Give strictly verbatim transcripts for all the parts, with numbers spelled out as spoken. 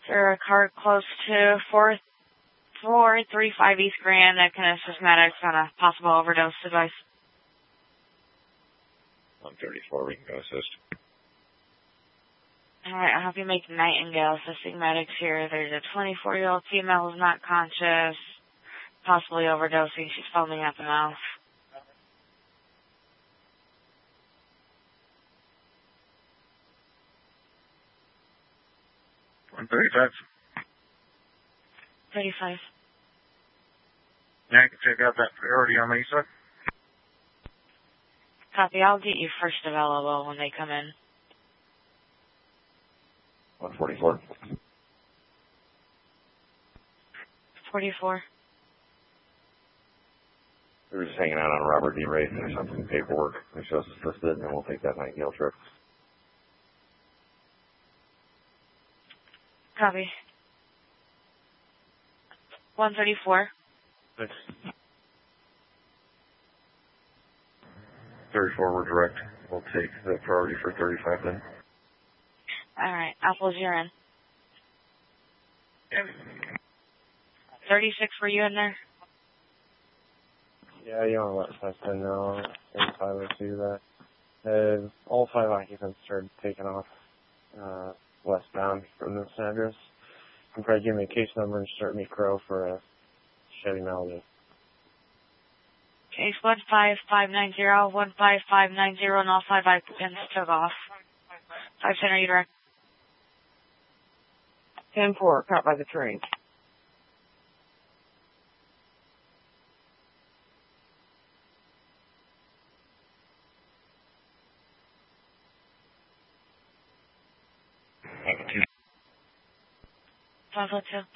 There a car close to four four three five East Grand that can assist medics on a possible overdose device. one thirty-four, we can go assist. Alright, I'll have you make Nightingale assisting medics here. There's a twenty-four-year-old female who's not conscious, possibly overdosing. She's foaming at the mouth. one thirty-five. thirty-five. Yeah, I can check out that priority on the east side. Copy. I'll get you first available when they come in. one forty-four. forty-four. We were just hanging out on Robert D. Ray, finish up some paperwork. Make sure it's listed, and then we'll take that Nightingale trip. Copy. one thirty-four. Thanks. thirty-four, we're direct. We'll take the priority for thirty-five then. Alright, Apples, you're in. Yeah. thirty-six, were you in there? Yeah, you want to let Seston know. thirty-five or two that. Uh, all five occupants started taking off uh, westbound from this address. You can probably give me a case number and start me crow for a Chevy Malibu. Case one five five nine zero, one five five nine zero, and all five occupants took off. five ten, are you direct? ten four, caught by the train. five oh two.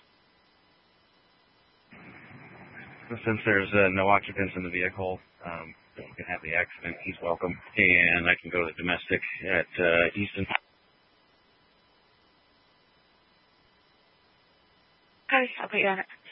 Since there's uh, no occupants in the vehicle, um, we can have the accident. He's welcome. And I can go to the domestic at uh, Easton. Okay, I'll put you on it.